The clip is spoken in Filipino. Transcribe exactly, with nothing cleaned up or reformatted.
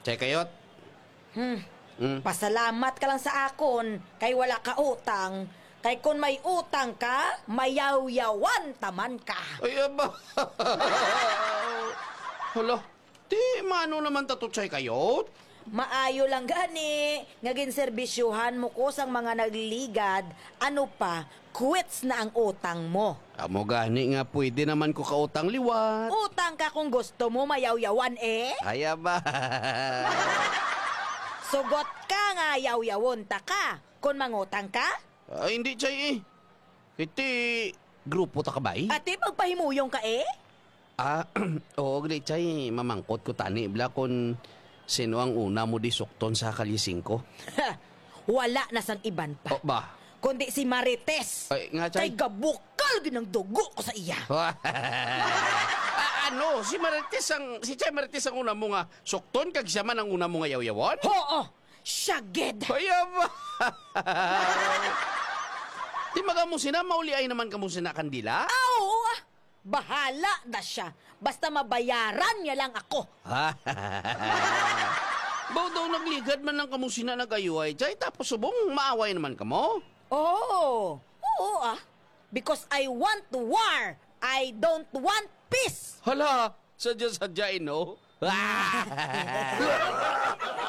Chay kayot? Hmm. Hmm. Pasalamat ka lang sa akon, kay wala ka utang. Kay kung may utang ka, mayaw-yawan taman ka. Ay, aba. Hala, di mano naman tato chay kayot? Maayo lang gani, ngagin serbisyuhan mo ko sang mga nagliligad, ano pa, quits na ang utang mo. Amo gani nga pwede naman ko kautang liwat. Utang ka kung gusto mo mayaw-yawan eh. Ay, aba. Sugot ka nga yaw-yawon ta ka, kung mangutang ka. Ay, hindi chay eh. Iti, grupo ta ka ba eh? Ate, magpahimuyong ka eh. Ah, oo, gali chay, mamangkot ko tani. Bla kung sino ang una mo disukton sa kalising ko. Wala na sang iban pa. O ba? Kundi si Marites. Ay, nga chay. Kay gabukal ginang dugo ko sa iya. Ah, ano, si Marites ang, si Chay Marites ang una mo nga sukton, kag siya man ang una mo nga yaw-yawan? Oo, syaged. Kaya ba? Di maga mo sina, mauli ay naman ka mo sina kandila? Ah, oo ah. Bahala na siya. Basta mabayaran niya lang ako. Baw daw nagligad man lang kamo sina nag-ayuay, Chay, tapos subong maaway naman kamo? Oo, oo ah. Because I want war. I don't want peace. Hala, sadya-sadya, no?